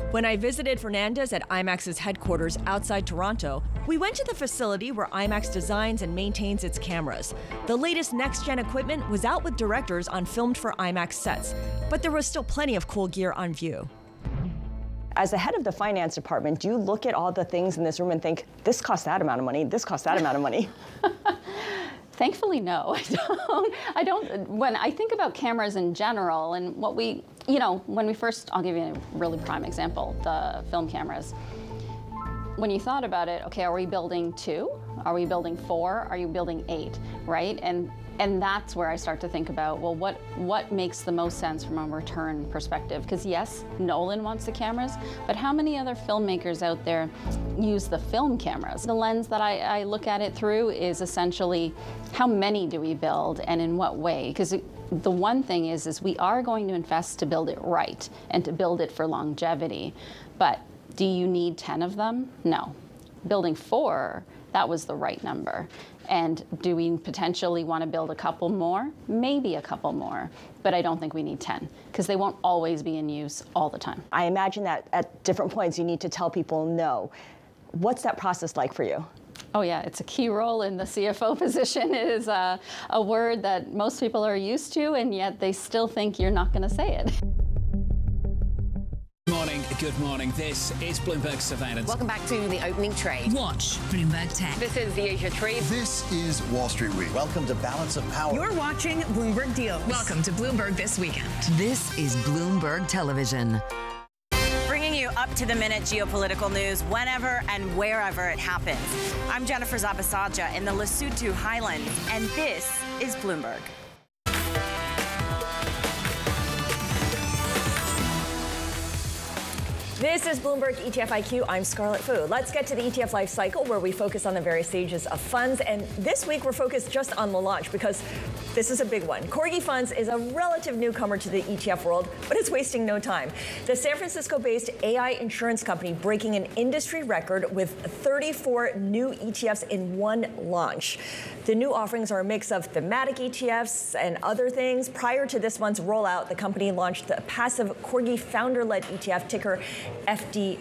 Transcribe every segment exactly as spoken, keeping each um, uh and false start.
When I visited Fernandez at IMAX's headquarters outside Toronto, we went to the facility where IMAX designs and maintains its cameras. The latest next-gen equipment was out with directors on filmed for IMAX sets, but there was still plenty of cool gear on view. As the head of the finance department, do you look at all the things in this room and think, this costs that amount of money, this costs that amount of money? Thankfully, no. I don't, I don't. When I think about cameras in general and what we, you know, when we first, I'll give you a really prime example, the film cameras. When you thought about it, okay, are we building two? Are we building four? Are you building eight, right? And and that's where I start to think about, well, what what makes the most sense from a return perspective? Because yes, Nolan wants the cameras, but how many other filmmakers out there use the film cameras? The lens that I, I look at it through is essentially, how many do we build and in what way? Because the one thing is, is we are going to invest to build it right and to build it for longevity. But do you need ten of them? No. Building four, that was the right number. And do we potentially want to build a couple more? Maybe a couple more, but I don't think we need ten, because they won't always be in use all the time. I imagine that at different points you need to tell people no. What's that process like for you? Oh yeah, it's a key role in the C F O position. It is a, a word that most people are used to, and yet they still think you're not going to say it. Morning, good morning. This is Bloomberg Surveillance. Welcome back to the opening trade. Watch Bloomberg Tech. This is the Asia Trade. This is Wall Street Week. Welcome to Balance of Power. You're watching Bloomberg Deals. Welcome to Bloomberg This Weekend. This is Bloomberg Television. Bringing you up-to-the-minute geopolitical news whenever and wherever it happens. I'm Jennifer Zabasaja in the Lesotho Highlands, and this is Bloomberg. This is Bloomberg E T F I Q. I'm Scarlett Fu. Let's get to the E T F life cycle, where we focus on the various stages of funds. And this week, we're focused just on the launch, because this is a big one. Corgi Funds is a relative newcomer to the E T F world, but it's wasting no time. The San Francisco-based A I insurance company breaking an industry record with thirty-four new E T Fs in one launch. The new offerings are a mix of thematic E T Fs and other things. Prior to this month's rollout, the company launched the passive Corgi founder-led E T F, ticker F D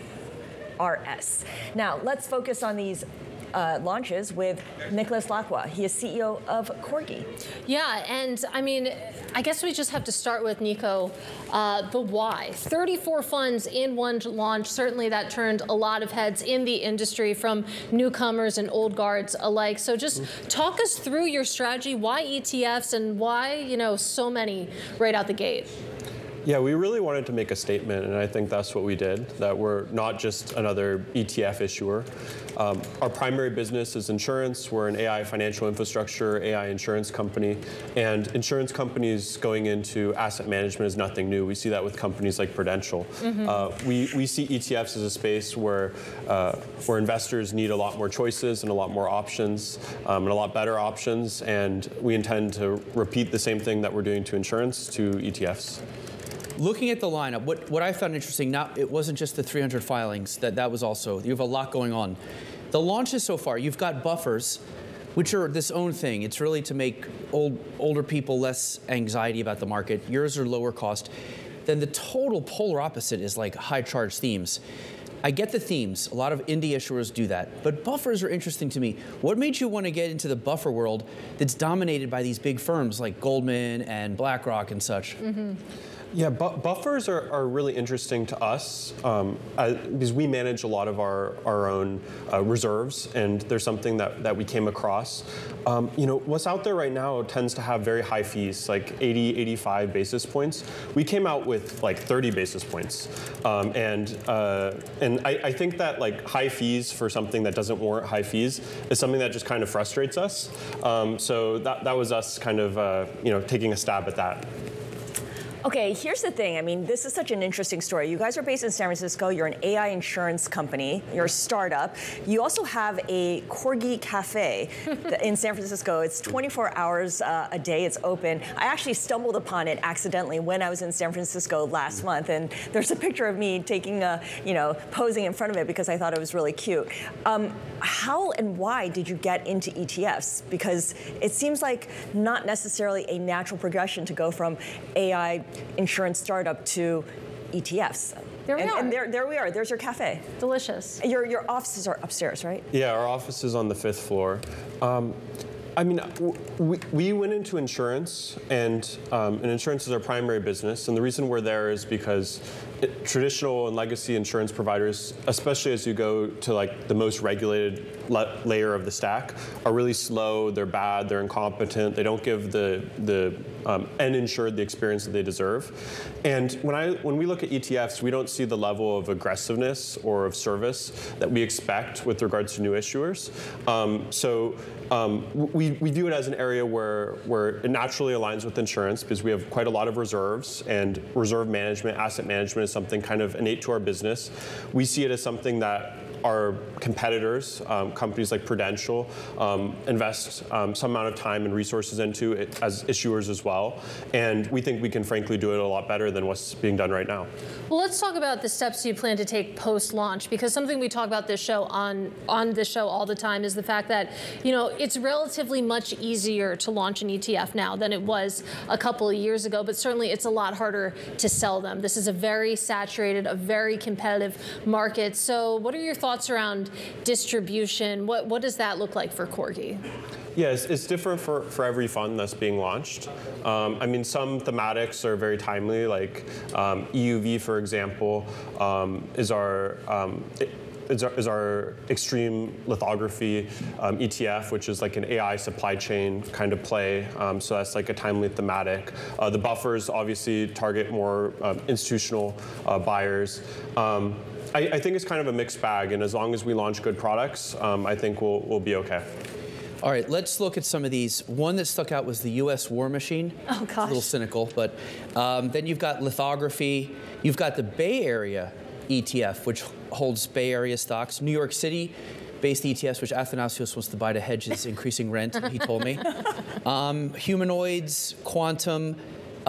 R S. Now, let's focus on these Uh, launches with Nicholas Lacroix. He is C E O of Corgi. Yeah, and I mean, I guess we just have to start with, Nico, uh, the why. thirty-four funds in one launch. Certainly that turned a lot of heads in the industry, from newcomers and old guards alike. So just talk us through your strategy. Why E T Fs, and why, you know, so many right out the gate? Yeah, we really wanted to make a statement, and I think that's what we did, that we're not just another E T F issuer. Um, our primary business is insurance. We're an A I financial infrastructure, A I insurance company, and insurance companies going into asset management is nothing new. We see that with companies like Prudential. Mm-hmm. uh, we, we see E T Fs as a space where, uh, where investors need a lot more choices and a lot more options, um, and a lot better options, and we intend to repeat the same thing that we're doing to insurance to E T Fs. Looking at the lineup, what, what I found interesting, not, it wasn't just the three hundred filings, that, that was also, you have a lot going on. The launches so far, you've got buffers, which are this own thing. It's really to make old, older people less anxiety about the market. Yours are lower cost. Then the total polar opposite is like high charge themes. I get the themes. A lot of indie issuers do that. But buffers are interesting to me. What made you want to get into the buffer world that's dominated by these big firms like Goldman and BlackRock and such? Mm-hmm. Yeah, bu buffers are, are really interesting to us um, uh, because we manage a lot of our, our own uh, reserves, and there's something that, that we came across. Um, you know, what's out there right now tends to have very high fees, like eighty, eighty-five basis points. We came out with like thirty basis points. Um, and uh, and I, I think that like high fees for something that doesn't warrant high fees is something that just kind of frustrates us. Um, so that, that was us kind of uh, you know, taking a stab at that. Okay, here's the thing. I mean, this is such an interesting story. You guys are based in San Francisco. You're an A I insurance company. You're a startup. You also have a Corgi Cafe in San Francisco. It's twenty-four hours uh, a day. It's open. I actually stumbled upon it accidentally when I was in San Francisco last month, and there's a picture of me taking a, you know, posing in front of it because I thought it was really cute. Um, how and why did you get into E T Fs? Because it seems like not necessarily a natural progression to go from A I insurance startup to E T Fs. There we and, are. And there, there we are. There's your cafe. Delicious. Your, your offices are upstairs, right? Yeah, our office is on the fifth floor. Um, I mean, we, we went into insurance, and, um, and insurance is our primary business. And the reason we're there is because it, traditional and legacy insurance providers, especially as you go to like the most regulated la layer of the stack, are really slow. They're bad. They're incompetent. They don't give the the um, end insured the experience that they deserve. And when I when we look at E T Fs, we don't see the level of aggressiveness or of service that we expect with regards to new issuers. Um, so. Um, we, we view it as an area where, where it naturally aligns with insurance because we have quite a lot of reserves, and reserve management, asset management is something kind of innate to our business. We see it as something that our competitors, um, companies like Prudential, um, invest um, some amount of time and resources into it as issuers as well. And we think we can frankly do it a lot better than what's being done right now. Well, let's talk about the steps you plan to take post-launch, because something we talk about this show on on this show all the time is the fact that, you know, it's relatively much easier to launch an E T F now than it was a couple of years ago, but certainly it's a lot harder to sell them. This is a very saturated, a very competitive market. So what are your thoughts Thoughts around distribution? What, what does that look like for Corgi? Yeah, it's, it's different for, for every fund that's being launched. Um, I mean, some thematics are very timely, like um, E U V, for example, um, is our um, it, Is our, is our extreme lithography um, E T F, which is like an A I supply chain kind of play. Um, so that's like a timely thematic. Uh, the buffers obviously target more um, institutional uh, buyers. Um, I, I think it's kind of a mixed bag, and as long as we launch good products, um, I think we'll, we'll be okay. All right, let's look at some of these. One that stuck out was the U S War Machine. Oh, gosh. A little cynical, but um, then you've got lithography. You've got the Bay Area E T F, which holds Bay Area stocks. New York City-based E T Fs, which Athanasios wants to buy to hedge his increasing rent, he told me. Um, humanoids, quantum,